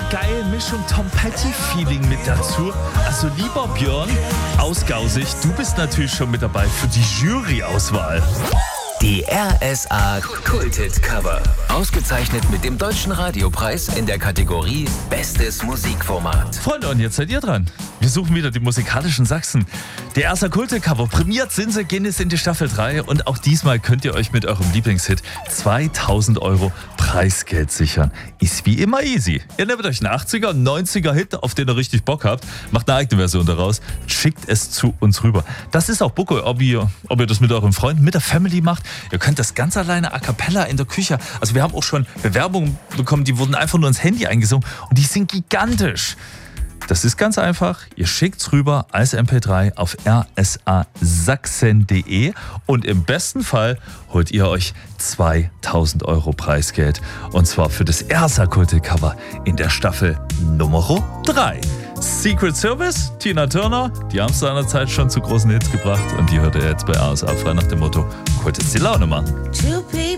geile Mischung Tom Petty-Feeling mit dazu. Also lieber Björn, aus Gausig, du bist natürlich schon mit dabei für die Jury-Auswahl. Die RSA Kultet Cover. Ausgezeichnet mit dem Deutschen Radiopreis in der Kategorie Bestes Musikformat. Freunde, und jetzt seid ihr dran. Wir suchen wieder die musikalischen Sachsen. Die RSA Kultet Cover. Prämiert sind sie, gehen jetzt in die Staffel 3. Und auch diesmal könnt ihr euch mit eurem Lieblingshit 2000 € Preisgeld sichern. Ist wie immer easy. Ihr nehmt euch einen 80er, 90er Hit, auf den ihr richtig Bock habt, macht eine eigene Version daraus, schickt es zu uns rüber. Das ist auch Bucke, ob ihr das mit euren Freunden, mit der Family macht. Ihr könnt das ganz alleine a cappella in der Küche. Also wir haben auch schon Bewerbungen bekommen, die wurden einfach nur ins Handy eingesungen und die sind gigantisch. Das ist ganz einfach. Ihr schickt's rüber als MP3 auf rsasachsen.de und im besten Fall holt ihr euch 2000 € Preisgeld. Und zwar für das RSA Kultet Cover in der Staffel Nummer 3. Secret Service, Tina Turner, die haben es seinerzeit schon zu großen Hits gebracht und die hört ihr jetzt bei RSA frei nach dem Motto, Kultet die Laune machen.